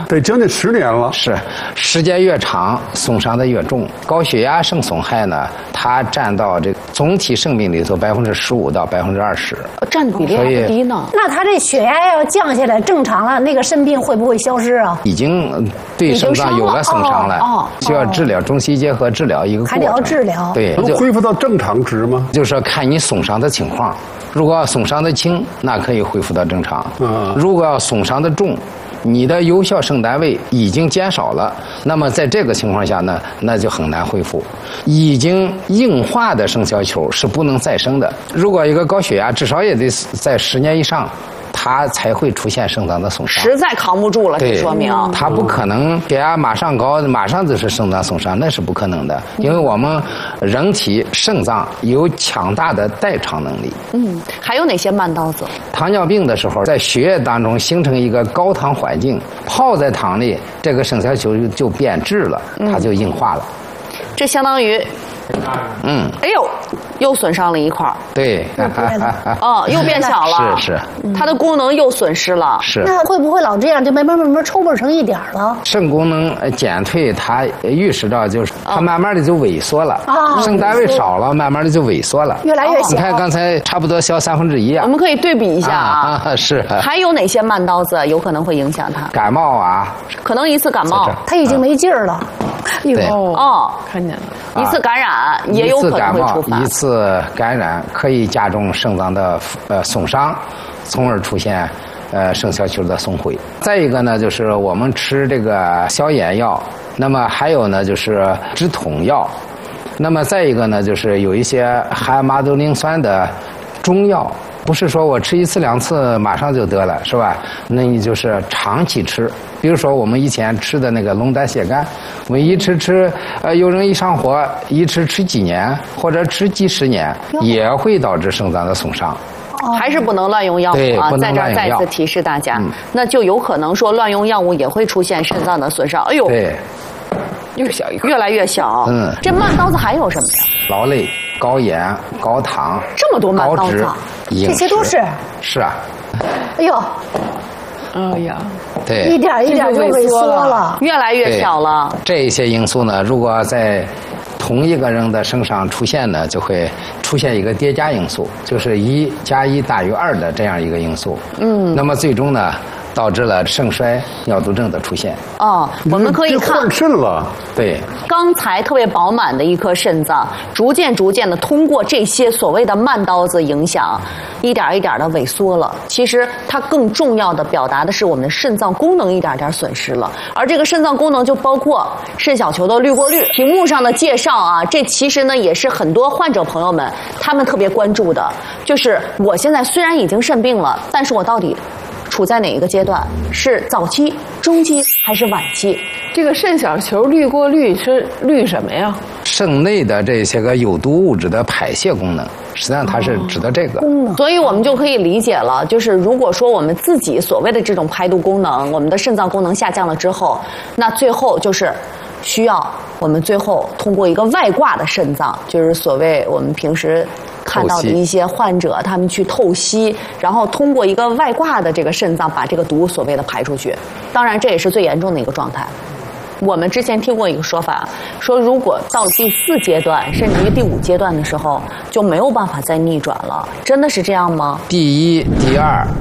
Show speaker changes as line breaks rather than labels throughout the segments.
得将近10年了。
是，时间越长，损伤的越重。高血压性损害呢，它占到这个总体生病里头15%到20%，
占的比例还不低呢。
那他这血压要降下来正常了，那个肾病会不会消失啊？
已经对肾脏有了损伤了，需要治疗，中西结合治疗一个过程。
还得要治疗。
对，
能恢复到正常值吗？
就是说看你损伤的情况，如果损伤的轻，那可以恢复到正常；如果要损伤的重，你的有效肾单位已经减少了，那么在这个情况下呢，那就很难恢复。已经硬化的肾小球是不能再生的。如果一个高血压，至少也得在10年以上，它才会出现肾脏的损伤。
实在扛不住了，这说明
它不可能血压马上高，马上就是肾脏损伤，那是不可能的。因为我们人体肾脏有强大的代偿能力。
还有哪些慢刀子？
糖尿病的时候，在血液当中形成一个高糖环境，泡在糖里，这个肾小球就变质了，它就硬化了。
这相当于，哎呦，又损伤了一块儿。
对，
又变小了。
是，
它的功能又损失了。
是。
那会不会老这样，就慢慢抽不成一点了？
肾功能减退，它预示着就是它慢慢的就萎缩了，肾单位少了，慢慢的就萎缩了，
越来越小。
你看刚才差不多小1/3啊。
我们可以对比一下啊。
是。
还有哪些慢刀子有可能会影响它？
感冒啊，
可能一次感冒，
它已经没劲儿了。
看见了。一次感染也有可能会触发。
一次感染可以加重肾脏的损伤，从而出现肾小球的损毁。再一个呢，就是我们吃这个消炎药，那么还有呢就是止痛药，那么再一个呢就是有一些含马兜铃酸的中药。不是说我吃1次2次马上就得了，是吧？那你就是长期吃。比如说我们以前吃的那个龙胆泻肝，我们一吃，有人一上火，一吃几年或者吃几10年，也会导致肾脏的损伤。
还是不能乱用药物啊！在这儿再次提示大家，那就有可能说乱用药物也会出现肾脏的损伤。哎呦，
对，
越来越小。这慢刀子还有什么呀？
劳累、高盐、高糖，
这么多慢刀子，
这些都是。
是啊。
哎呦，
哎呀，
对，
一点一点就萎缩了，
越来越小了。
这一些因素呢，如果在同一个人的身上出现呢，就会出现一个叠加因素，就是1加1大于2的这样一个因素。那么最终呢，导致了肾衰、尿毒症的出现。
我们可以看
换肾了。
对，
刚才特别饱满的一颗肾脏，逐渐的通过这些所谓的慢刀子影响，一点一点的萎缩了。其实它更重要的表达的是我们的肾脏功能一点点损失了，而这个肾脏功能就包括肾小球的滤过率。屏幕上的介绍啊，这其实呢也是很多患者朋友们他们特别关注的，就是我现在虽然已经肾病了，但是我到底处在哪一个阶段？是早期、中期还是晚期？
这个肾小球滤过率是滤什么呀？
肾内的这些个有毒物质的排泄功能，实际上它是指的这个。
所以我们就可以理解了，就是如果说我们自己所谓的这种排毒功能，我们的肾脏功能下降了之后，那最后就是需要我们最后通过一个外挂的肾脏，就是所谓我们平时看到的一些患者，他们去透析，然后通过一个外挂的这个肾脏把这个毒所谓的排出去。当然这也是最严重的一个状态。我们之前听过一个说法，说如果到了第4阶段甚至于第5阶段的时候，就没有办法再逆转了，真的是这样吗？
第1、第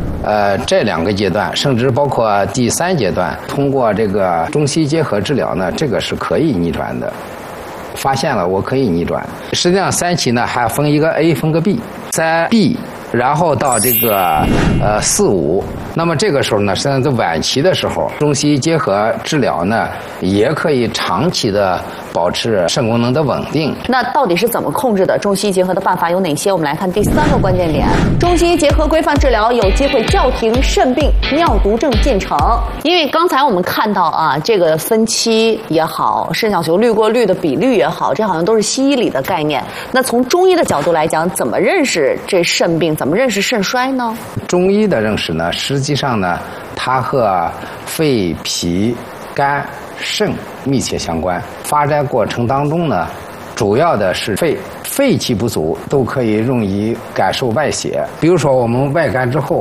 2，这2个阶段，甚至包括第3阶段，通过这个中西结合治疗呢，这个是可以逆转的。发现了，我可以逆转。实际上3期呢还分一个 A 分个 B，3B， 然后到这个4、5。那么这个时候呢，实际上在晚期的时候，中西结合治疗呢也可以长期的保持肾功能的稳定。
那到底是怎么控制的？中西结合的办法有哪些？我们来看第3个关键点：中西结合规范治疗有机会叫停肾病、尿毒症进程。因为刚才我们看到啊，这个分期也好，肾小球滤过率的比率也好，这好像都是西医里的概念。那从中医的角度来讲，怎么认识这肾病？怎么认识肾衰呢？
中医的认识呢，实际上呢，它和肺、脾、肝、肾密切相关。发展过程当中呢，主要的是肺气不足都可以容易感受外邪。比如说我们外感之后，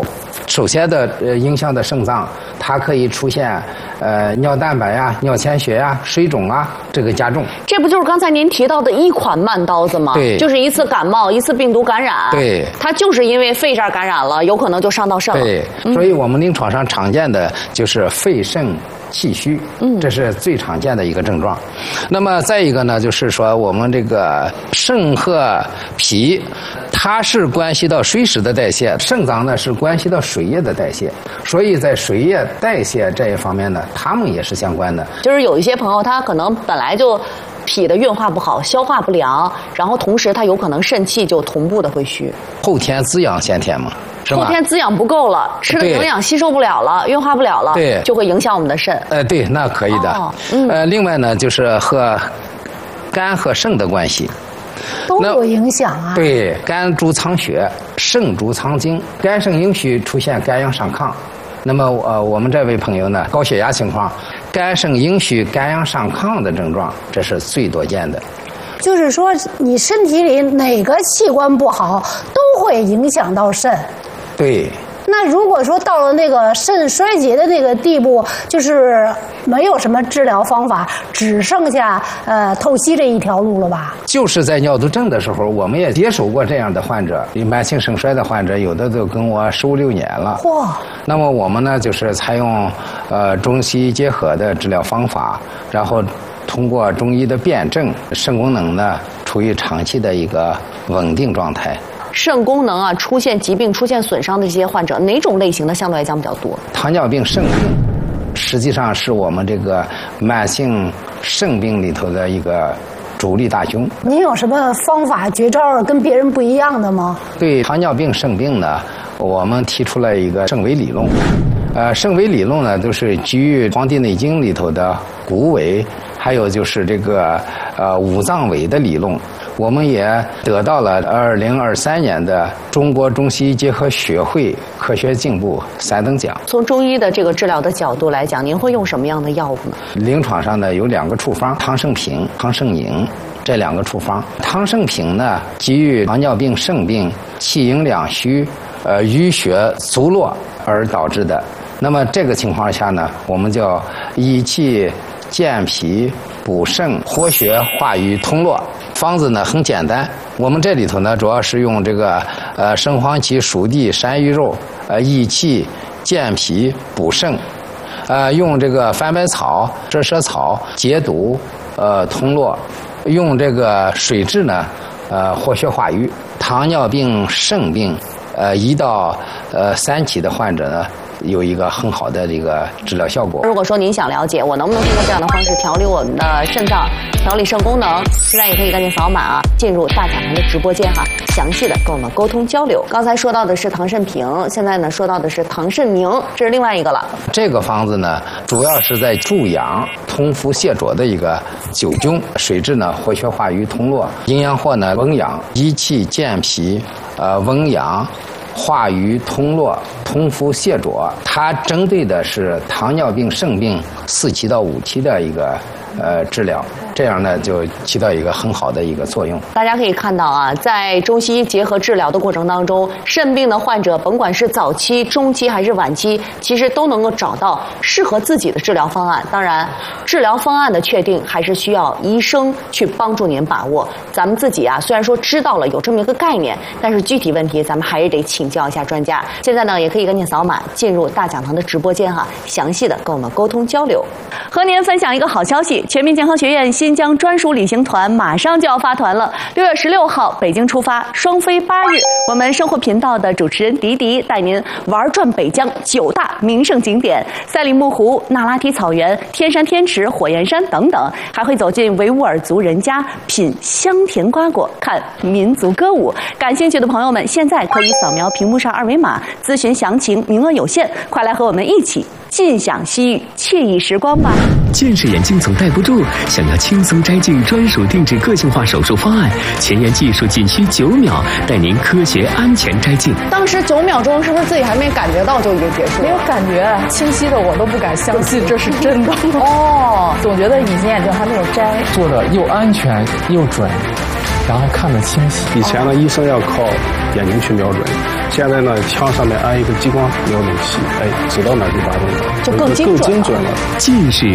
首先的影响的肾脏，它可以出现尿蛋白呀、尿潜血呀、水肿啊，这个加重。
这不就是刚才您提到的一款慢刀子吗？
对，
就是一次感冒、一次病毒感染。
对，
它就是因为肺这儿感染了，有可能就伤到肾了。
对，所以我们临床上常见的就是肺肾气虚，这是最常见的一个症状。那么再一个呢，就是说我们这个肾和脾，它是关系到水湿的代谢，肾脏呢是关系到水液的代谢，所以在水液代谢这一方面呢，它们也是相关的。
就是有一些朋友他可能本来就脾的运化不好，消化不良，然后同时他有可能肾气就同步的会虚。
后天滋养先天嘛。
后天滋养不够了，吃的营养吸收不了了，运化不了了，
对，
就会影响我们的肾。
对，那可以的。另外呢，就是和肝和肾的关系
都有影响啊。
对，肝主藏血，肾主藏精，肝肾阴虚出现肝阳上亢。那么我们这位朋友呢，高血压情况，肝肾阴虚、肝阳上亢的症状，这是最多见的。
就是说，你身体里哪个器官不好，都会影响到肾。
对。
那如果说到了那个肾衰竭的那个地步，就是没有什么治疗方法，只剩下透析这一条路了吧？
就是在尿毒症的时候，我们也接手过这样的患者，慢性肾衰的患者，有的都跟我15、16年了。
嚯！
那么我们呢，就是采用中西医结合的治疗方法，然后通过中医的辩证，肾功能呢处于长期的一个稳定状态。
肾功能啊出现疾病、出现损伤的这些患者，哪种类型的相对来讲比较多？
糖尿病、肾病，实际上是我们这个慢性肾病里头的一个主力大凶。
您有什么方法绝招跟别人不一样的吗？
对糖尿病、肾病呢，我们提出了一个肾维理论。肾维理论呢，都是基于《黄帝内经》里头的骨维，还有就是这个五脏维的理论。我们也得到了2023年的中国中西医结合学会科学进步3等奖。
从中医的这个治疗的角度来讲，您会用什么样的药物呢？
临床上呢有2个处方，汤肾平、汤肾宁这2个处方。汤肾平呢，基于糖尿病、肾病气阴两虚、淤血阻络而导致的。那么这个情况下呢，我们叫益气健脾、补肾、活血化瘀通络。方子呢很简单，我们这里头呢主要是用这个生黄芪、熟地、山芋肉，益气健脾补肾，用这个番白草、折舌草解毒通络，用这个水蛭呢活血化瘀。糖尿病、肾病1到3期的患者呢，有一个很好的这个治疗效果。
如果说您想了解我能不能通过这样的方式调理我们的肾脏、调理肾功能，现在也可以赶紧扫码进入大讲堂的直播间详细的跟我们沟通交流。刚才说到的是糖肾平，现在呢说到的是糖肾宁，这是另外一个了。
这个方子呢，主要是在助阳、通腑泻浊的一个灸灸，水蛭呢活血化瘀通络，阴阳货呢温阳、益气健脾，温阳。化瘀通络、通腑泻浊，它针对的是糖尿病、肾病4期到5期的一个治疗，这样呢就起到一个很好的一个作用。
大家可以看到在中西医结合治疗的过程当中，肾病的患者甭管是早期、中期还是晚期，其实都能够找到适合自己的治疗方案。当然，治疗方案的确定还是需要医生去帮助您把握。咱们自己虽然说知道了有这么一个概念，但是具体问题咱们还是得请教一下专家。现在呢，也可以赶紧扫码进入大讲堂的直播间详细的跟我们沟通交流。和您分享一个好消息，全民健康学院新疆专属旅行团马上就要发团了，6月16号北京出发，双飞8日。我们生活频道的主持人迪迪带您玩转北疆9大名胜景点，赛里木湖、那拉提草原、天山天池、火焰山等等，还会走进维吾尔族人家，品香甜瓜果，看民族歌舞。感兴趣的朋友们，现在可以扫描屏幕上2维码咨询详情，名额有限，快来和我们一起尽享西域惬意时光吧。
近视眼镜总戴不住，想要轻松摘镜，专属定制个性化手术方案，前沿技术仅需9秒，带您科学安全摘镜。
当时9秒钟是不是自己还没感觉到就已经结束了？
没有感觉，清晰的我都不敢相信这是真的。总觉得隐形眼镜还没有摘，
做的又安全又准，然后看得清晰。
以前呢，医生要靠眼睛去瞄准，
现在呢，枪上面安一个激光瞄准器，哎，指到哪就打到哪，
就更精准了。
近视